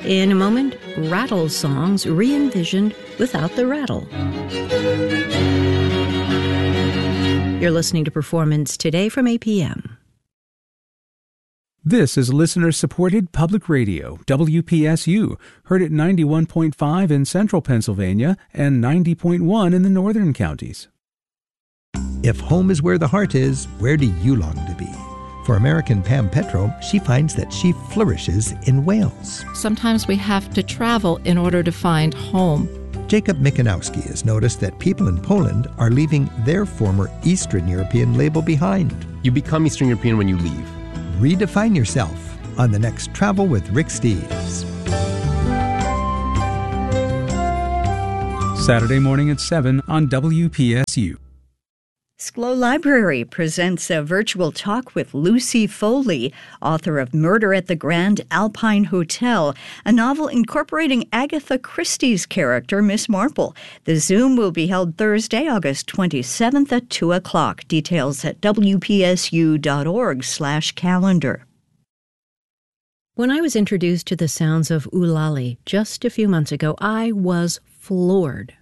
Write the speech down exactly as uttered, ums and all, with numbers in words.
In a moment, rattle songs re-envisioned without the rattle. You're listening to Performance Today from A P M. This is listener-supported public radio, W P S U, heard at ninety-one point five in central Pennsylvania and ninety point one in the northern counties. If home is where the heart is, where do you long to be? For American Pam Petro, she finds that she flourishes in Wales. Sometimes we have to travel in order to find home. Jacob Mikanowski has noticed that people in Poland are leaving their former Eastern European label behind. You become Eastern European when you leave. Redefine yourself on the next Travel with Rick Steves. Saturday morning at seven on W P S U. S C L O Library presents a virtual talk with Lucy Foley, author of Murder at the Grand Alpine Hotel, a novel incorporating Agatha Christie's character, Miss Marple. The Zoom will be held Thursday, August twenty-seventh at two o'clock. Details at wpsu.org slash calendar. When I was introduced to the sounds of Eulalie just a few months ago, I was floored.